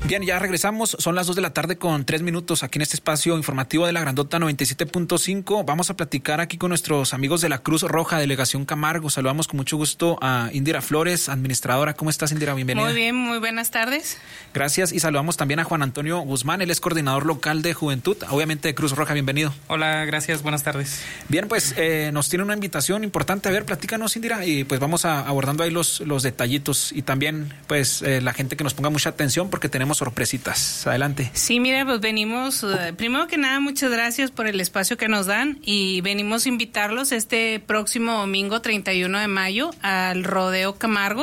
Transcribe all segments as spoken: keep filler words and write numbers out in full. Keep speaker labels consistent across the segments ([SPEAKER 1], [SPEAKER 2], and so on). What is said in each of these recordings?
[SPEAKER 1] Bien, ya regresamos, son las dos de la tarde con tres minutos aquí en este espacio informativo de la Grandota noventa y siete punto cinco. Vamos a platicar aquí con nuestros amigos de la Cruz Roja, Delegación Camargo. Saludamos con mucho gusto a Indira Flores, administradora. ¿Cómo estás, Indira? Bienvenida.
[SPEAKER 2] Muy bien, muy buenas tardes.
[SPEAKER 1] Gracias, y saludamos también a Juan Antonio Guzmán, él es coordinador local de Juventud, obviamente de Cruz Roja. Bienvenido.
[SPEAKER 3] Hola, gracias, buenas tardes.
[SPEAKER 1] Bien, pues eh, nos tiene una invitación importante. A ver, platícanos, Indira, y pues vamos a, abordando ahí los, los detallitos y también pues eh, la gente que nos ponga mucha atención porque tenemos sorpresitas. Adelante.
[SPEAKER 2] Sí, mira, pues venimos, uh, primero que nada, muchas gracias por el espacio que nos dan y venimos a invitarlos este próximo domingo treinta y uno de mayo al Rodeo Camargo,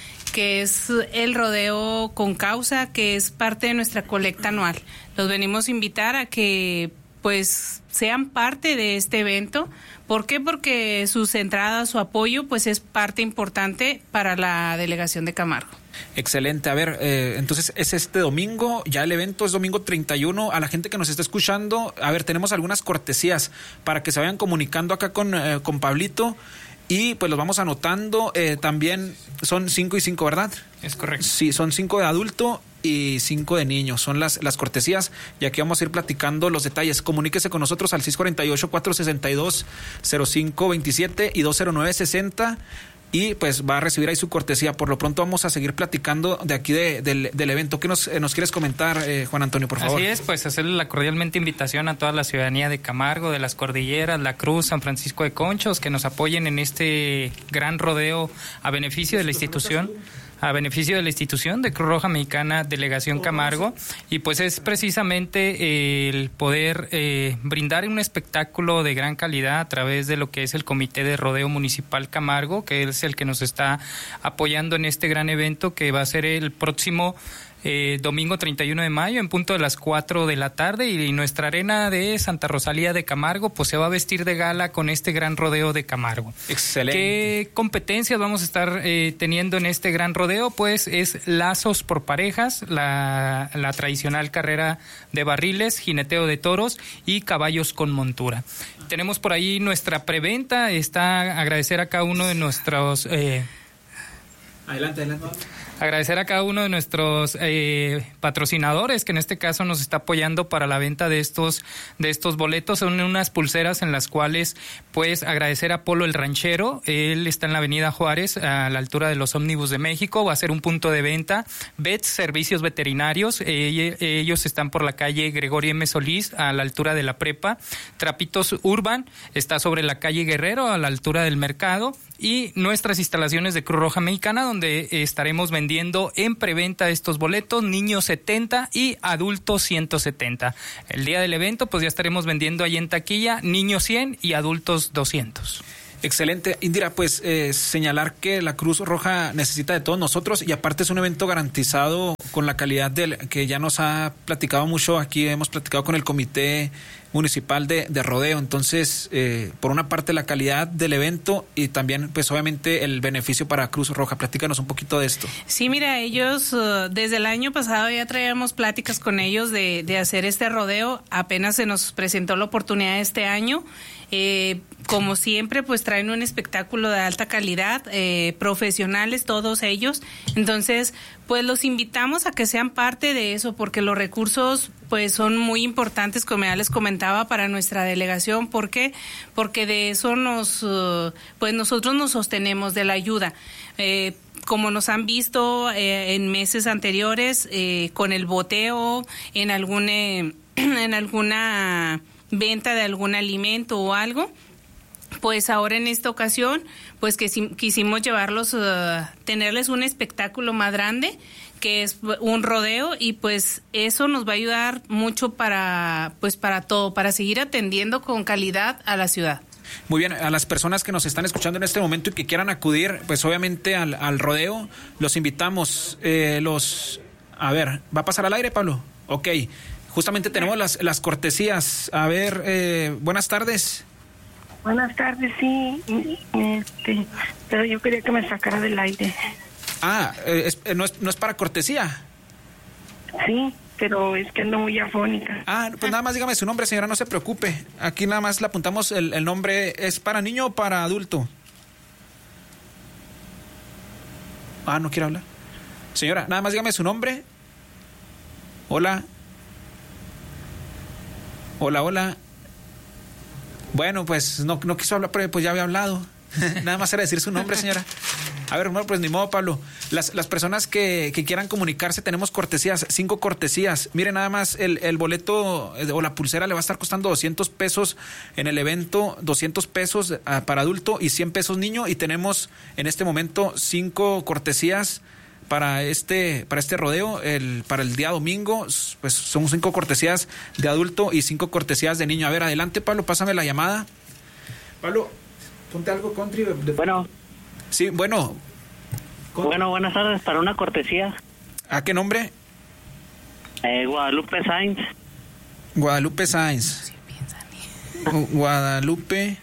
[SPEAKER 2] que es el rodeo con causa, que es parte de nuestra colecta anual. Los venimos a invitar a que pues sean parte de este evento. ¿Por qué? Porque sus entradas, su apoyo, pues es parte importante para la delegación de Camargo.
[SPEAKER 1] Excelente. A ver, eh, entonces es este domingo, ya el evento es domingo treinta y uno. A la gente que nos está escuchando, a ver, tenemos algunas cortesías para que se vayan comunicando acá con, eh, con Pablito y pues los vamos anotando. Eh, también son cinco y cinco, ¿verdad?
[SPEAKER 3] Es correcto.
[SPEAKER 1] Sí, son cinco de adulto y cinco de niños, son las, las cortesías, y aquí vamos a ir platicando los detalles. Comuníquese con nosotros al seis cuatro ocho, cuatro seis dos, cero cinco dos siete y dos cero nueve sesenta y pues va a recibir ahí su cortesía. Por lo pronto vamos a seguir platicando de aquí de, del, del evento. ¿Qué nos, eh, nos quieres comentar, eh, Juan Antonio, por favor?
[SPEAKER 3] Así es, pues hacerle la cordialmente invitación a toda la ciudadanía de Camargo, de las Cordilleras, La Cruz, San Francisco de Conchos, que nos apoyen en este gran rodeo a beneficio de la institución. a beneficio de la institución de Cruz Roja Mexicana Delegación Camargo, y pues es precisamente el poder eh, brindar un espectáculo de gran calidad a través de lo que es el Comité de Rodeo Municipal Camargo, que es el que nos está apoyando en este gran evento que va a ser el próximo Eh, domingo treinta y uno de mayo en punto de las cuatro de la tarde, y nuestra arena de Santa Rosalía de Camargo pues se va a vestir de gala con este gran rodeo de Camargo.
[SPEAKER 1] Excelente.
[SPEAKER 3] ¿Qué competencias vamos a estar eh, teniendo en este gran rodeo? Pues es lazos por parejas, la, la tradicional carrera de barriles, jineteo de toros y caballos con montura. Tenemos por ahí nuestra preventa, está agradecer a cada uno de nuestros... Eh,
[SPEAKER 1] adelante, adelante.
[SPEAKER 3] Agradecer a cada uno de nuestros eh, patrocinadores, que en este caso nos está apoyando para la venta de estos de estos boletos. Son unas pulseras en las cuales, pues, agradecer a Polo el Ranchero. Él está en la Avenida Juárez, a la altura de los Ómnibus de México. Va a ser un punto de venta. Vets Servicios Veterinarios. Eh, ellos están por la calle Gregorio M. Solís, a la altura de la prepa. Trapitos Urban está sobre la calle Guerrero, a la altura del mercado. Y nuestras instalaciones de Cruz Roja Mexicana, donde estaremos vendiendo en preventa estos boletos, niños setenta y adultos ciento setenta. El día del evento pues ya estaremos vendiendo ahí en taquilla niños cien y adultos doscientos.
[SPEAKER 1] Excelente. Indira, pues eh, señalar que la Cruz Roja necesita de todos nosotros, y aparte es un evento garantizado con la calidad del que ya nos ha platicado mucho. Aquí hemos platicado con el Comité Municipal de, de Rodeo. Entonces, eh, por una parte la calidad del evento y también pues obviamente el beneficio para Cruz Roja. Platícanos un poquito de esto.
[SPEAKER 2] Sí, mira, ellos uh, desde el año pasado ya traíamos pláticas con ellos de, de hacer este rodeo. Apenas se nos presentó la oportunidad este año. Eh, como siempre, pues traen un espectáculo de alta calidad, eh, profesionales todos ellos. Entonces, pues los invitamos a que sean parte de eso, porque los recursos pues son muy importantes, como ya les comentaba, para nuestra delegación. ¿Por qué? Porque de eso nos, uh, pues nosotros nos sostenemos, de la ayuda. Eh, como nos han visto eh, en meses anteriores, eh, con el boteo, en algún, eh, en alguna venta de algún alimento o algo, pues ahora en esta ocasión, pues que quisimos llevarlos, uh, tenerles un espectáculo más grande, que es un rodeo, y pues eso nos va a ayudar mucho para, pues para todo, para seguir atendiendo con calidad a la ciudad.
[SPEAKER 1] Muy bien, a las personas que nos están escuchando en este momento y que quieran acudir, pues obviamente al, al rodeo, los invitamos. Eh, los, a ver, ¿va a pasar al aire, Pablo? Ok. Justamente tenemos las, las cortesías. A ver, eh, buenas tardes.
[SPEAKER 4] Buenas tardes, sí. Este, pero yo quería que me sacara del aire.
[SPEAKER 1] Ah, eh, es, eh, no, es, no es para cortesía.
[SPEAKER 4] Sí, pero es que ando muy afónica.
[SPEAKER 1] Ah, pues nada más dígame su nombre, señora, no se preocupe. Aquí nada más le apuntamos el, el nombre. ¿Es para niño o para adulto? Ah, ¿no quiere hablar? Señora, nada más dígame su nombre. Hola. Hola, hola. Bueno, pues no, no quiso hablar, pero pues ya había hablado. Nada más era decir su nombre, señora. A ver, bueno, pues ni modo, Pablo. Las, las personas que, que quieran comunicarse, tenemos cortesías, cinco cortesías. Miren, nada más, el, el boleto eh, o la pulsera le va a estar costando doscientos pesos en el evento, doscientos pesos uh, para adulto y cien pesos niño. Y tenemos en este momento cinco cortesías para este, para este rodeo, el, para el día domingo. Pues son cinco cortesías de adulto y cinco cortesías de niño. A ver, adelante, Pablo, pásame la llamada. Pablo, ponte algo country. De...
[SPEAKER 5] Bueno.
[SPEAKER 1] Sí, bueno.
[SPEAKER 5] ¿Cómo? Bueno, buenas tardes, para una cortesía.
[SPEAKER 1] ¿A qué nombre?
[SPEAKER 5] Eh, Guadalupe Sainz.
[SPEAKER 1] Guadalupe Sainz. Guadalupe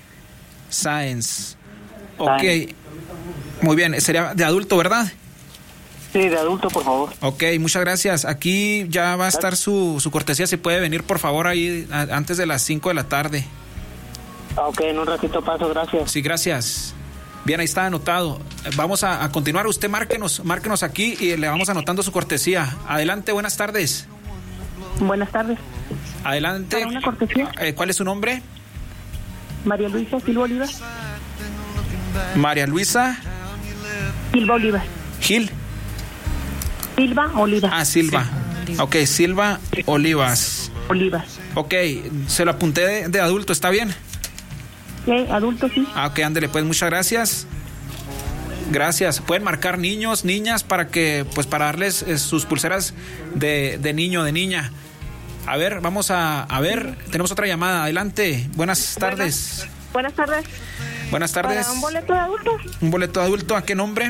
[SPEAKER 1] Sainz. Ok. Muy bien, sería de adulto, ¿verdad?
[SPEAKER 5] Sí, de adulto, por favor.
[SPEAKER 1] Ok, muchas gracias. Aquí ya va a estar su, su cortesía. Si puede venir, por favor, ahí a, antes de las cinco de la tarde.
[SPEAKER 5] Ok, en un ratito paso, gracias.
[SPEAKER 1] Sí, gracias. Bien, ahí está anotado. Vamos a, a continuar. Usted márquenos, márquenos aquí y le vamos anotando su cortesía. Adelante, buenas tardes.
[SPEAKER 6] Buenas tardes.
[SPEAKER 1] Adelante.
[SPEAKER 6] ¿Para una cortesía?
[SPEAKER 1] Eh, ¿Cuál es su nombre?
[SPEAKER 6] María Luisa Silva Oliva.
[SPEAKER 1] María Luisa
[SPEAKER 6] Silva Oliva.
[SPEAKER 1] Gil.
[SPEAKER 6] Silva Oliva.
[SPEAKER 1] Ah, Silva. Sí. Ok, Silva Olivas.
[SPEAKER 6] Olivas.
[SPEAKER 1] Ok, se lo apunté de, de adulto, ¿está bien?
[SPEAKER 6] Sí, adulto, sí.
[SPEAKER 1] Ah, ok, ándele, pues muchas gracias. Gracias. Pueden marcar niños, niñas, para que, pues para darles eh, sus pulseras de, de niño, de niña. A ver, vamos a, a ver, tenemos otra llamada. Adelante, buenas tardes.
[SPEAKER 6] Buenas, buenas tardes.
[SPEAKER 1] Buenas tardes.
[SPEAKER 6] ¿Para un boleto de adulto?
[SPEAKER 1] Un boleto de adulto, ¿a qué nombre?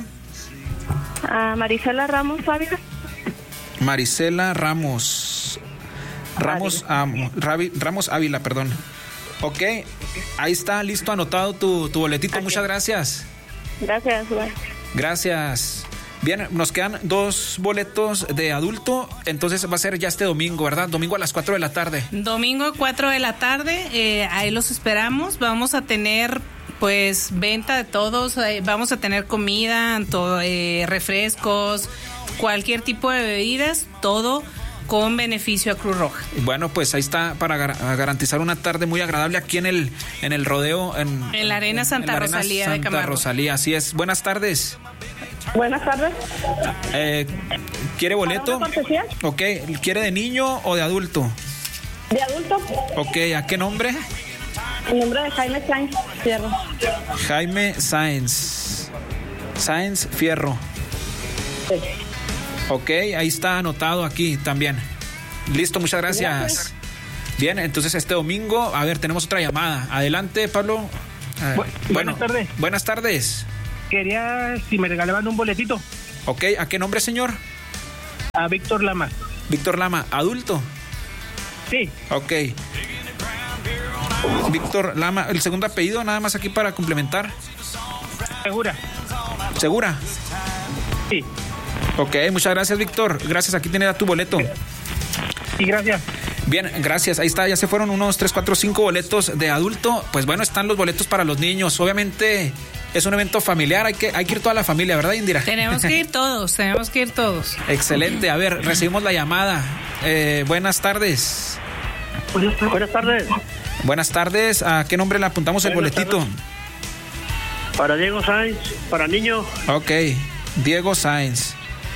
[SPEAKER 6] A Marisela Ramos Ávila.
[SPEAKER 1] Marisela Ramos. Ramos, um, Ravi, Ramos Ávila, perdón. Ok, ahí está, listo, anotado tu, tu boletito. Okay. Muchas gracias.
[SPEAKER 6] Gracias, Juan.
[SPEAKER 1] Gracias. Bien, nos quedan dos boletos de adulto, entonces va a ser ya este domingo, ¿verdad? Domingo a las cuatro de la tarde.
[SPEAKER 2] Domingo cuatro de la tarde, eh, ahí los esperamos. Vamos a tener pues venta de todos, eh, vamos a tener comida, todo, eh, refrescos, cualquier tipo de bebidas, todo con beneficio a Cruz Roja.
[SPEAKER 1] Bueno, pues ahí está para gar- garantizar una tarde muy agradable aquí en el en el rodeo en,
[SPEAKER 2] en la Arena Santa
[SPEAKER 1] en la Arena
[SPEAKER 2] Rosalía
[SPEAKER 1] Santa
[SPEAKER 2] de Camargo.
[SPEAKER 1] Rosalía, así es. Buenas tardes.
[SPEAKER 6] Buenas tardes.
[SPEAKER 1] Eh, ¿Quiere boleto?
[SPEAKER 6] ¿Para una cortesía?
[SPEAKER 1] Ok, ¿quiere de niño o de adulto?
[SPEAKER 6] De adulto.
[SPEAKER 1] Ok, ¿a qué nombre?
[SPEAKER 6] El nombre de Jaime Sainz Fierro.
[SPEAKER 1] Jaime Sainz. Sainz Fierro.
[SPEAKER 6] Sí.
[SPEAKER 1] Ok, ahí está anotado aquí también. Listo, muchas gracias. gracias. Bien, entonces este domingo, a ver, tenemos otra llamada. Adelante, Pablo. Eh,
[SPEAKER 7] Bu-
[SPEAKER 1] bueno,
[SPEAKER 7] buenas tardes.
[SPEAKER 1] Buenas tardes.
[SPEAKER 7] Quería si me regalaban un boletito.
[SPEAKER 1] Ok, ¿a qué nombre, señor?
[SPEAKER 7] A Víctor Lama.
[SPEAKER 1] Víctor Lama, ¿adulto?
[SPEAKER 7] Sí.
[SPEAKER 1] Ok. Víctor Lama, el segundo apellido, nada más aquí para complementar.
[SPEAKER 7] ¿Segura?
[SPEAKER 1] ¿Segura?
[SPEAKER 7] Sí.
[SPEAKER 1] Ok, muchas gracias, Víctor. Gracias, aquí tiene tu boleto.
[SPEAKER 7] Sí, gracias.
[SPEAKER 1] Bien, gracias. Ahí está, ya se fueron unos tres, cuatro, cinco boletos de adulto. Pues bueno, están los boletos para los niños. Obviamente es un evento familiar, hay que, hay que ir toda la familia, ¿verdad, Indira?
[SPEAKER 2] Tenemos que ir todos, tenemos que ir todos.
[SPEAKER 1] Excelente. A ver, recibimos la llamada. Eh, buenas tardes.
[SPEAKER 5] Buenas tardes.
[SPEAKER 1] Buenas tardes. ¿A qué nombre le apuntamos el
[SPEAKER 5] Buenas
[SPEAKER 1] boletito?
[SPEAKER 5] tardes. Para Diego Sainz, para niño.
[SPEAKER 1] Ok, Diego Sainz.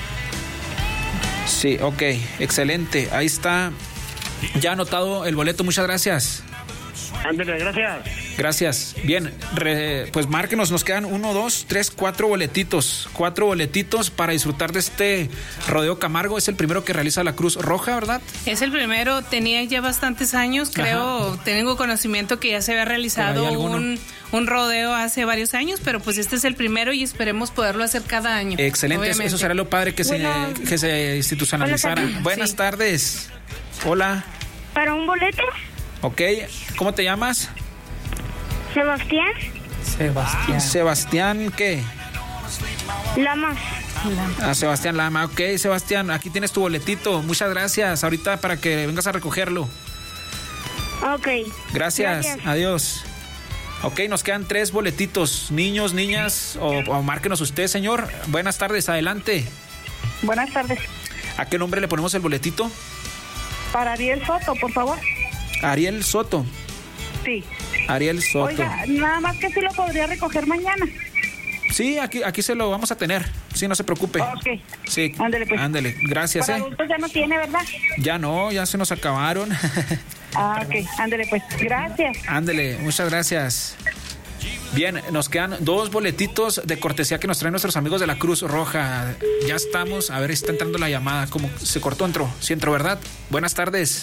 [SPEAKER 1] Sí, ok, excelente. Ahí está. Ya anotado el boleto, muchas gracias.
[SPEAKER 5] Ándale, gracias.
[SPEAKER 1] Gracias. Bien, re, pues márquenos, nos quedan uno, dos, tres, cuatro boletitos. Cuatro boletitos para disfrutar de este rodeo Camargo. Es el primero que realiza la Cruz Roja, ¿verdad?
[SPEAKER 2] Es el primero, tenía ya bastantes años, creo, Ajá. tengo conocimiento que ya se había realizado un, un rodeo hace varios años, pero pues este es el primero y esperemos poderlo hacer cada año.
[SPEAKER 1] Excelente,
[SPEAKER 2] obviamente.
[SPEAKER 1] Eso será lo padre que,
[SPEAKER 6] bueno,
[SPEAKER 1] se, que se institucionalizara.
[SPEAKER 6] Buenas,
[SPEAKER 1] Buenas
[SPEAKER 2] sí.
[SPEAKER 1] tardes. Hola.
[SPEAKER 6] ¿Para un boleto?
[SPEAKER 1] Ok, ¿cómo te llamas?
[SPEAKER 6] Sebastián
[SPEAKER 3] Sebastián.
[SPEAKER 1] Sebastián, ¿qué?
[SPEAKER 6] Lama.
[SPEAKER 1] Ah, Sebastián Lama. Ok, Sebastián, aquí tienes tu boletito. Muchas gracias. Ahorita para que vengas a recogerlo.
[SPEAKER 6] Ok.
[SPEAKER 1] Gracias.
[SPEAKER 6] Gracias.
[SPEAKER 1] Adiós. Ok, nos quedan tres boletitos. Niños, niñas, o, o márquenos usted, señor. Buenas tardes, adelante.
[SPEAKER 6] Buenas tardes.
[SPEAKER 1] ¿A qué nombre le ponemos el boletito?
[SPEAKER 8] Para Ariel Soto, por favor.
[SPEAKER 1] Ariel Soto.
[SPEAKER 8] Sí.
[SPEAKER 1] Ariel Soto.
[SPEAKER 8] Oiga, nada más que sí lo podría recoger mañana.
[SPEAKER 1] Sí, aquí, aquí se lo vamos a tener. Sí, no se preocupe.
[SPEAKER 8] Ok.
[SPEAKER 1] Sí.
[SPEAKER 8] Ándele, pues.
[SPEAKER 1] Ándele. Gracias,
[SPEAKER 8] Para
[SPEAKER 1] eh.
[SPEAKER 8] adultos ya no tiene, ¿verdad?
[SPEAKER 1] Ya no, ya se nos acabaron.
[SPEAKER 8] Ah, ok. Ándele, pues. Gracias.
[SPEAKER 1] Ándele, muchas gracias. Bien, nos quedan dos boletitos de cortesía que nos traen nuestros amigos de la Cruz Roja. Ya estamos, a ver, está entrando la llamada. ¿Cómo se cortó? Entró. Sí, entró, ¿verdad? Buenas tardes.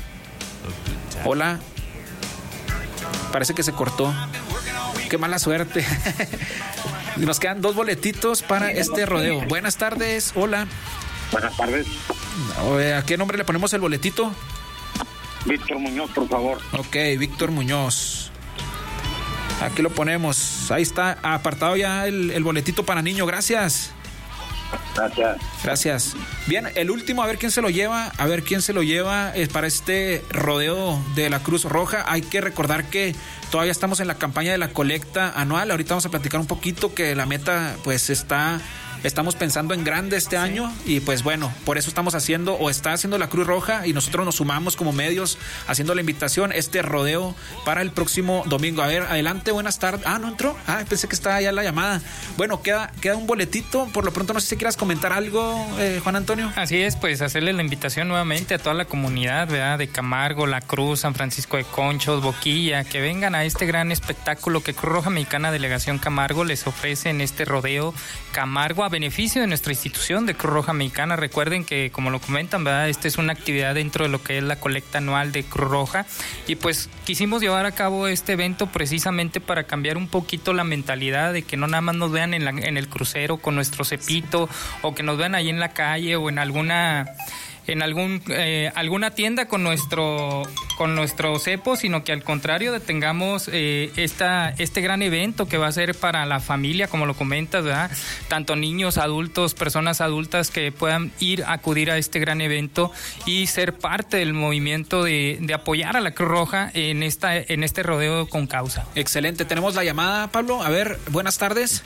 [SPEAKER 1] Hola. Parece que se cortó. Qué mala suerte. Nos quedan dos boletitos para este rodeo. Buenas tardes. Hola.
[SPEAKER 5] Buenas tardes.
[SPEAKER 1] ¿A qué nombre le ponemos el boletito?
[SPEAKER 5] Víctor Muñoz, por favor.
[SPEAKER 1] Ok, Víctor Muñoz. Aquí lo ponemos. Ahí está apartado ya el, el boletito para niño. Gracias.
[SPEAKER 5] Gracias.
[SPEAKER 1] Gracias. Bien, el último, a ver quién se lo lleva. A ver quién se lo lleva eh, para este rodeo de la Cruz Roja. Hay que recordar que todavía estamos en la campaña de la colecta anual. Ahorita vamos a platicar un poquito que la meta pues está... Estamos pensando en grande este año y pues bueno, por eso estamos haciendo o está haciendo la Cruz Roja y nosotros nos sumamos como medios haciendo la invitación, este rodeo para el próximo domingo. A ver, adelante, buenas tardes. Ah, ¿no entró? Ah, pensé que estaba ya la llamada. Bueno, queda, queda un boletito. Por lo pronto no sé si quieras comentar algo, eh, Juan Antonio.
[SPEAKER 3] Así es, pues hacerle la invitación nuevamente a toda la comunidad, ¿verdad? De Camargo, La Cruz, San Francisco de Conchos, Boquilla, que vengan a este gran espectáculo que Cruz Roja Mexicana Delegación Camargo les ofrece en este rodeo Camargo a beneficio de nuestra institución de Cruz Roja Mexicana. Recuerden que, como lo comentan, ¿verdad? Esta es una actividad dentro de lo que es la colecta anual de Cruz Roja y pues quisimos llevar a cabo este evento precisamente para cambiar un poquito la mentalidad de que no nada más nos vean en, la, en el crucero con nuestro cepito o que nos vean ahí en la calle o en alguna... en algún eh, alguna tienda con nuestro con nuestro cepo, sino que al contrario tengamos eh, esta este gran evento que va a ser para la familia, como lo comentas, ¿verdad? Tanto niños, adultos, personas adultas que puedan ir a acudir a este gran evento y ser parte del movimiento de, de apoyar a la Cruz Roja en esta en este rodeo con causa.
[SPEAKER 1] Excelente, tenemos la llamada, Pablo. A ver, buenas tardes.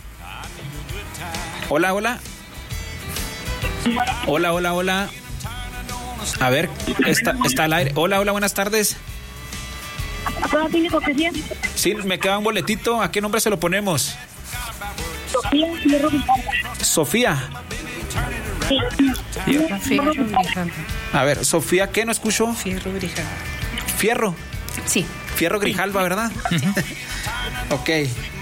[SPEAKER 1] Hola, hola. Hola, hola, hola. A ver, está, está al aire. Hola, hola, buenas tardes. Sí, me queda un boletito. ¿A qué nombre se lo ponemos?
[SPEAKER 6] Sofía Fierro Grijalva.
[SPEAKER 1] Sofía.
[SPEAKER 6] Sí.
[SPEAKER 2] Fierro Grijalva.
[SPEAKER 1] A ver, Sofía, ¿qué no escucho?
[SPEAKER 2] Fierro Grijalva.
[SPEAKER 1] Fierro.
[SPEAKER 2] Sí.
[SPEAKER 1] Fierro Grijalva, ¿verdad? Ok.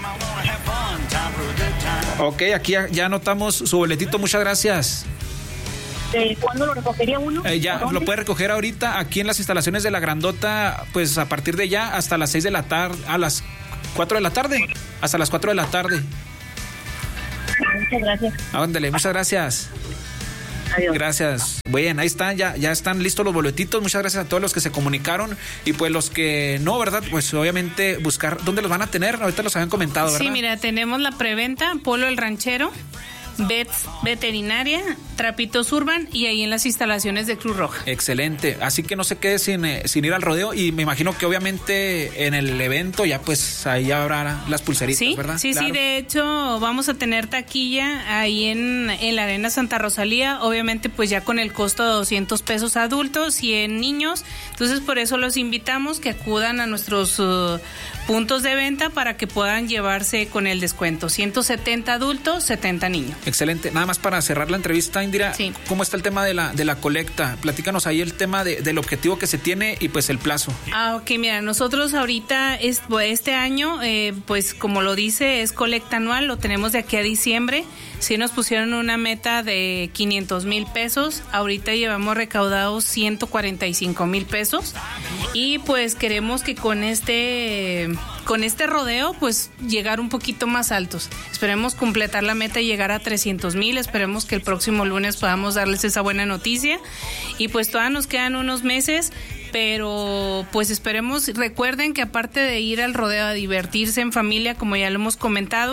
[SPEAKER 1] Ok, aquí ya, ya anotamos su boletito. Muchas gracias.
[SPEAKER 6] ¿De cuándo lo recogería uno?
[SPEAKER 1] Eh, ya lo puede recoger ahorita aquí en las instalaciones de la Grandota, pues a partir de ya hasta las seis de la tarde, a las cuatro de la tarde, hasta las cuatro de la tarde.
[SPEAKER 6] Muchas gracias.
[SPEAKER 1] Ándale, muchas gracias.
[SPEAKER 6] Adiós.
[SPEAKER 1] Gracias. Bueno, ahí están, ya, ya están listos los boletitos. Muchas gracias a todos los que se comunicaron y pues los que no, ¿verdad? Pues obviamente buscar dónde los van a tener. Ahorita los habían comentado, ¿verdad?
[SPEAKER 2] Sí, mira, tenemos la preventa, Polo el Ranchero, Vets Veterinaria, Trapitos Urban y ahí en las instalaciones de Cruz Roja.
[SPEAKER 1] Excelente, así que no se quede sin, eh, sin ir al rodeo y me imagino que obviamente en el evento ya pues ahí habrá las pulseritas,
[SPEAKER 2] sí,
[SPEAKER 1] ¿verdad?
[SPEAKER 2] Sí,
[SPEAKER 1] claro.
[SPEAKER 2] Sí, de hecho vamos a tener taquilla ahí en, en la Arena Santa Rosalía, obviamente pues ya con el costo de doscientos pesos adultos y en niños, entonces por eso los invitamos que acudan a nuestros uh, puntos de venta para que puedan llevarse con el descuento, ciento setenta adultos, setenta niños.
[SPEAKER 1] Excelente. Nada más para cerrar la entrevista, Indira,
[SPEAKER 2] sí.
[SPEAKER 1] ¿Cómo está el tema de la de la colecta? Platícanos ahí el tema de, del objetivo que se tiene y pues el plazo.
[SPEAKER 2] Ah, ok, mira, nosotros ahorita es, este año, eh, pues como lo dice, es colecta anual, lo tenemos de aquí a diciembre. Sí nos pusieron una meta de quinientos mil pesos, ahorita llevamos recaudados ciento cuarenta y cinco mil pesos y pues queremos que con este con este rodeo pues llegar un poquito más altos. Esperemos completar la meta y llegar a trescientos mil, esperemos que el próximo lunes podamos darles esa buena noticia y pues todavía nos quedan unos meses. Pero pues esperemos, recuerden que aparte de ir al rodeo a divertirse en familia, como ya lo hemos comentado,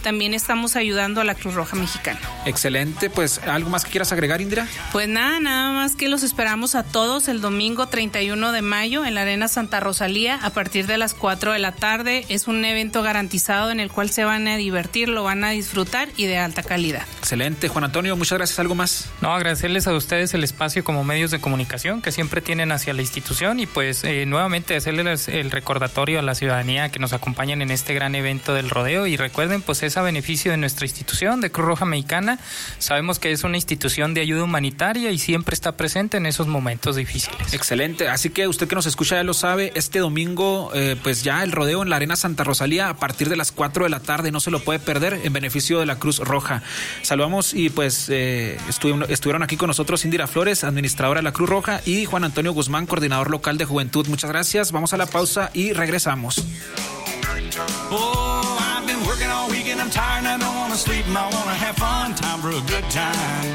[SPEAKER 2] también estamos ayudando a la Cruz Roja Mexicana.
[SPEAKER 1] Excelente, pues ¿algo más que quieras agregar, Indira?
[SPEAKER 2] Pues nada, nada más que los esperamos a todos el domingo treinta y uno de mayo en la Arena Santa Rosalía a partir de las cuatro de la tarde. Es un evento garantizado en el cual se van a divertir, lo van a disfrutar y de alta calidad.
[SPEAKER 1] Excelente, Juan Antonio, muchas gracias. ¿Algo más?
[SPEAKER 3] No, agradecerles a ustedes el espacio como medios de comunicación que siempre tienen hacia la institución y pues eh, nuevamente hacerles el recordatorio a la ciudadanía que nos acompañan en este gran evento del rodeo y recuerden pues es a beneficio de nuestra institución de Cruz Roja Mexicana. Sabemos que es una institución de ayuda humanitaria y siempre está presente en esos momentos difíciles.
[SPEAKER 1] Excelente, así que usted que nos escucha ya lo sabe, este domingo eh, pues ya el rodeo en la Arena Santa Rosalía a partir de las cuatro de la tarde, no se lo puede perder en beneficio de la Cruz Roja. Saludamos y pues eh, estuvieron, estuvieron aquí con nosotros Indira Flores, administradora de la Cruz Roja, y Juan Antonio Guzmán, coordinador local de Juventud. Muchas gracias, vamos a la pausa y regresamos.
[SPEAKER 9] Oh, I've been working all week and I'm tired and I don't want to sleep and I want to have fun. Time for a good time.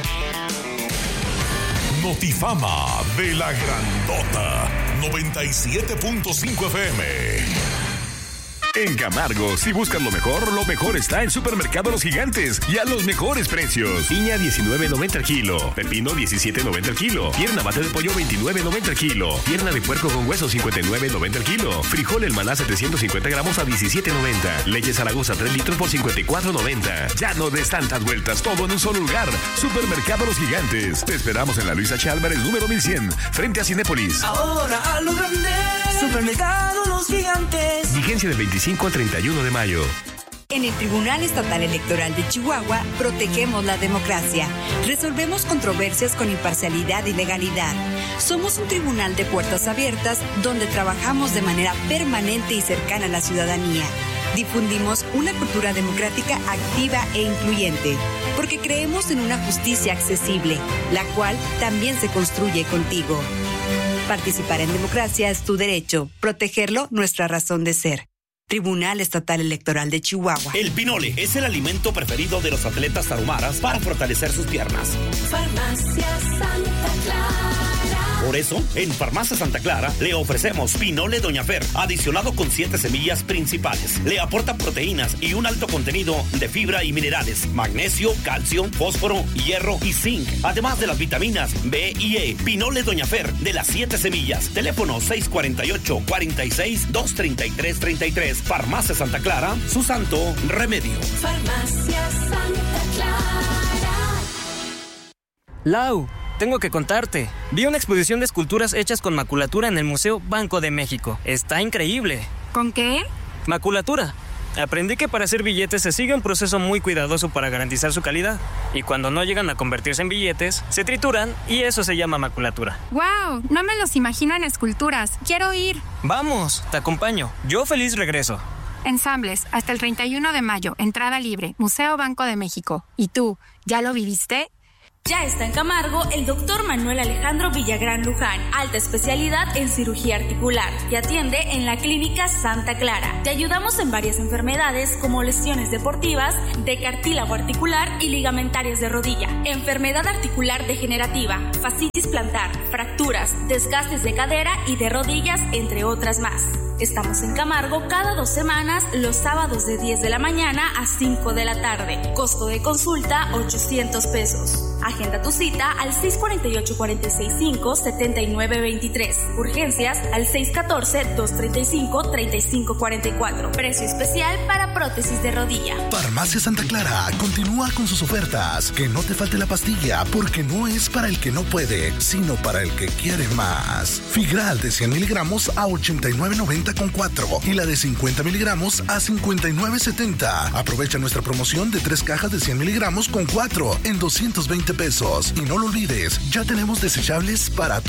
[SPEAKER 10] Notifama de la Grandota noventa y siete punto cinco F M. En Camargo, si buscas lo mejor, lo mejor está en Supermercado Los Gigantes y a los mejores precios. Piña diecinueve noventa el kilo, pepino diecisiete noventa el kilo, pierna bate de pollo veintinueve noventa el kilo, pierna de puerco con hueso cincuenta y nueve noventa el kilo, frijol el maná setecientos cincuenta gramos a diecisiete noventa, leche Zaragoza tres litros por cincuenta y cuatro noventa. Ya no des tantas vueltas, todo en un solo lugar. Supermercado Los Gigantes. Te esperamos en la Luisa H. Álvarez número mil cien, frente a Cinépolis.
[SPEAKER 11] Ahora a lo grande, Supermercado Los Gigantes.
[SPEAKER 10] Vigencia del veinticinco al treinta y uno de mayo.
[SPEAKER 12] En el Tribunal Estatal Electoral de Chihuahua protegemos la democracia. Resolvemos controversias con imparcialidad y legalidad. Somos un tribunal de puertas abiertas donde trabajamos de manera permanente y cercana a la ciudadanía. Difundimos una cultura democrática activa e incluyente, porque creemos en una justicia accesible, la cual también se construye contigo. Participar en democracia es tu derecho, protegerlo nuestra razón de ser. Tribunal Estatal Electoral de Chihuahua.
[SPEAKER 13] El pinole es el alimento preferido de los atletas tarumaras para fortalecer sus piernas.
[SPEAKER 14] Farmacia Santa Clara.
[SPEAKER 13] Por eso, en Farmacia Santa Clara le ofrecemos pinole Doña Fer, adicionado con siete semillas principales. Le aporta proteínas y un alto contenido de fibra y minerales, magnesio, calcio, fósforo, hierro y zinc, además de las vitaminas B y E. Pinole Doña Fer, de las siete semillas. Teléfono seis cuatro ocho, cuatro seis, dos tres tres, tres tres. Farmacia Santa Clara, su santo remedio.
[SPEAKER 14] Farmacia Santa Clara.
[SPEAKER 15] Lau, tengo que contarte. Vi una exposición de esculturas hechas con maculatura en el Museo Banco de México. Está increíble.
[SPEAKER 16] ¿Con qué?
[SPEAKER 15] Maculatura. Aprendí que para hacer billetes se sigue un proceso muy cuidadoso para garantizar su calidad. Y cuando no llegan a convertirse en billetes, se trituran y eso se llama maculatura.
[SPEAKER 16] ¡Wow! No me los imagino en esculturas. Quiero ir.
[SPEAKER 15] Vamos, te acompaño. Yo feliz regreso.
[SPEAKER 16] Ensambles, hasta el treinta y uno de mayo. Entrada libre. Museo Banco de México. ¿Y tú, ya lo viviste?
[SPEAKER 17] Ya está en Camargo el doctor Manuel Alejandro Villagrán Luján, alta especialidad en cirugía articular, que atiende en la Clínica Santa Clara. Te ayudamos en varias enfermedades como lesiones deportivas, de cartílago articular y ligamentarias de rodilla, enfermedad articular degenerativa, fascitis plantar, fracturas, desgastes de cadera y de rodillas, entre otras más. Estamos en Camargo cada dos semanas, los sábados de diez de la mañana a cinco de la tarde. Costo de consulta ochocientos pesos. Agenda tu cita al seis cuatro ocho, cuatro seis cinco, siete nueve dos tres. Urgencias al seis uno cuatro, dos tres cinco, tres cinco cuatro cuatro. Precio especial para prótesis de rodilla.
[SPEAKER 18] Farmacia Santa Clara continúa con sus ofertas. Que no te falte la pastilla, porque no es para el que no puede, sino para el que quiere más. Figral de cien miligramos a ochenta y nueve noventa con cuatro y la de cincuenta miligramos a cincuenta y nueve setenta. Aprovecha nuestra promoción de tres cajas de cien miligramos con cuatro en doscientos veinte pesos. Y no lo olvides, ya tenemos desechables para